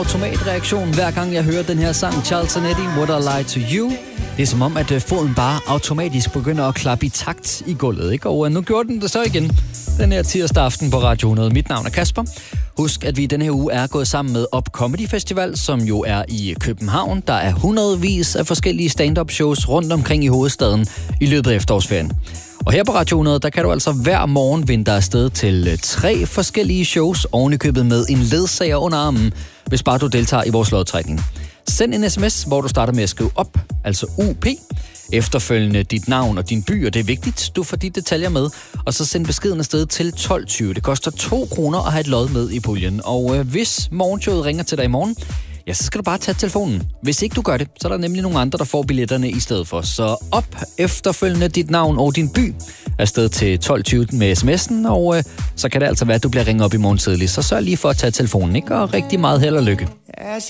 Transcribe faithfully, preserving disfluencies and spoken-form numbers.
automatreaktion, hver gang jeg hører den her sang, Charles Zanetti, Would I Lie to You? Det er som om, at foden bare automatisk begynder at klappe i takt i gulvet, ikke? Og nu gjorde den det så igen, den her tirsdag aften på Radio hundrede. Mit navn er Kasper. Husk, at vi denne her uge er gået sammen med Up Comedy Festival, som jo er i København. Der er hundredvis af forskellige stand-up shows rundt omkring i hovedstaden i løbet af efterårsferien. Og her på Radio hundrede, der kan du altså hver morgen vinde dig afsted til tre forskellige shows, oven i købet med en ledsager under armen, hvis bare du deltager i vores lodtrækning. Send en sms, hvor du starter med at skrive op, altså U P, efterfølgende dit navn og din by, og det er vigtigt, du får de detaljer med, og så send beskeden afsted til tolv tyve. Det koster to kroner at have et lod med i puljen, og øh, hvis morgenshowet ringer til dig i morgen, ja, så skal du bare tage telefonen. Hvis ikke du gør det, så er der nemlig nogle andre, der får billetterne i stedet for. Så op efterfølgende dit navn og din by afsted til tolv tyve med sms'en, og øh, så kan det altså være, at du bliver ringet op i morgen tidlig. Så sørg lige for at tage telefonen, ikke? Og rigtig meget held og lykke.